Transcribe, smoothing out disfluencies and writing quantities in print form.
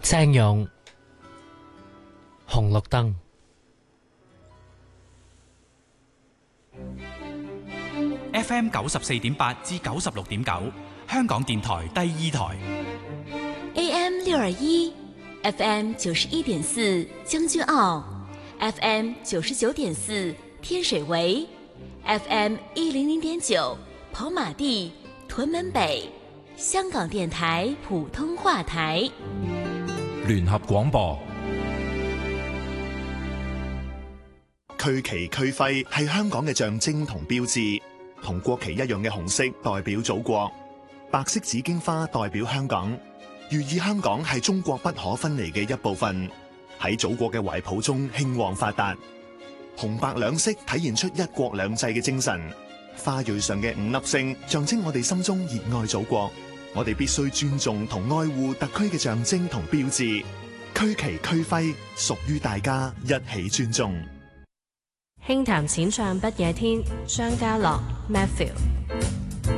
鄭融紅綠燈。 FM 94.8至96.9，香港電台第二台。 AM 621 FM 91.4將軍澳 FM 99.4天水圍 FM 100.9跑馬地屯門北，香港電台普通話台。 聯合廣播。 區旗區徽係香港嘅象徵同標誌，同國旗一樣嘅紅色代表祖國，白色紫荊花代表香港，寓意香港係中國不可分離嘅一部分，喺祖國嘅懷抱中興旺發達。紅白兩色體現出一國兩制嘅精神，花蕊上嘅5粒星象徵我哋心中熱愛祖國，我哋必須尊重同愛護特區嘅象徵同標誌，區旗區徽屬於大家，一起尊重。 輕談淺唱不夜天，張家樂 Matthew。